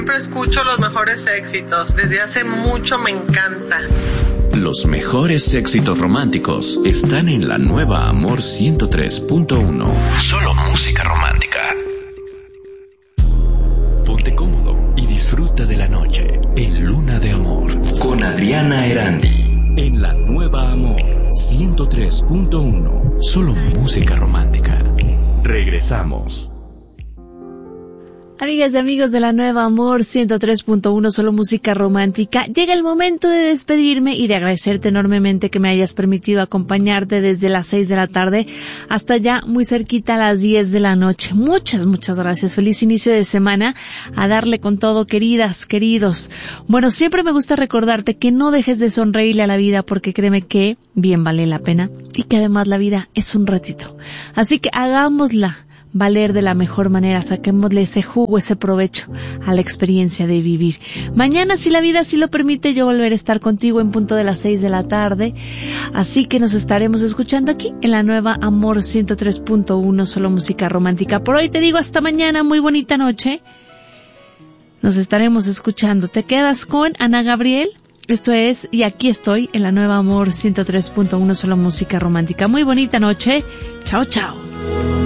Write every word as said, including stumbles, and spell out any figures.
Siempre escucho los mejores éxitos. Desde hace mucho me encanta. Los mejores éxitos románticos están en la nueva Amor ciento tres punto uno. Solo música romántica. Ponte cómodo y disfruta de la noche en Luna de Amor con Adriana Erandi. En la nueva Amor ciento tres punto uno. Solo música romántica. Regresamos. Amigas y amigos de la nueva Amor ciento tres punto uno, solo música romántica, llega el momento de despedirme y de agradecerte enormemente que me hayas permitido acompañarte desde las seis de la tarde hasta ya muy cerquita a las diez de la noche. Muchas, muchas gracias. Feliz inicio de semana. A darle con todo, queridas, queridos. Bueno, siempre me gusta recordarte que no dejes de sonreírle a la vida porque créeme que bien vale la pena y que además la vida es un ratito. Así que hagámosla valer de la mejor manera, saquémosle ese jugo, ese provecho a la experiencia de vivir. Mañana, si la vida así lo permite, yo volveré a estar contigo en punto de las seis de la tarde, así que nos estaremos escuchando aquí en la nueva Amor ciento tres punto uno, solo música romántica. Por hoy te digo hasta mañana, muy bonita noche. Nos estaremos escuchando. ¿Te quedas con Ana Gabriel? Esto es Y aquí estoy en la nueva Amor ciento tres punto uno, solo música romántica. Muy bonita noche. Chao, chao.